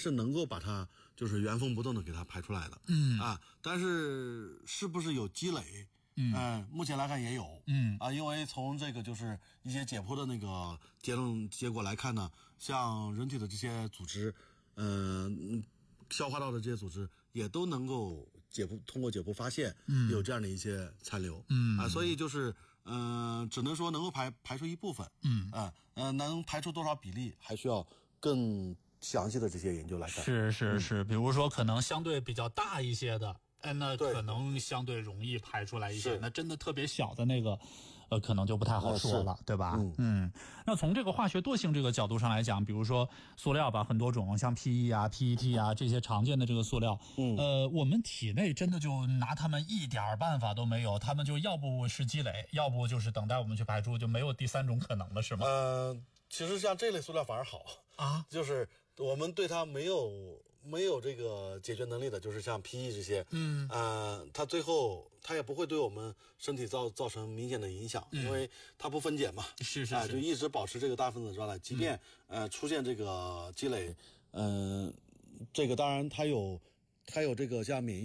是能够把它就是原封不动的给它排出来的。但是是不是有积累？目前来看也有。因为从这个就是一些解剖的那个结果来看呢，像人体的这些组织，消化道的这些组织也都能够通过解剖发现有这样的一些残留。所以就是只能说能够排除一部分。能排除多少比例，还需要更详细的这些研究来看。 是，比如说可能相对比较大一些的。那可能相对容易排出来一些，那真的特别小的那个，可能就不太好说了，对吧？那从这个化学惰性这个角度上来讲，比如说塑料吧，很多种，像 PE 啊、PET 啊这些常见的这个塑料，我们体内真的就拿它们一点办法都没有，它们就要不是积累，要不就是等待我们去排出，就没有第三种可能了，是吗？ 其实像这类塑料反而好啊，就是我们对它没有这个解决能力的，就是像 PE 这些，它最后它也不会对我们身体造成明显的影响，因为它不分解嘛， 是就一直保持这个大分子状态，即便出现这个积累，这个当然它有这个像免疫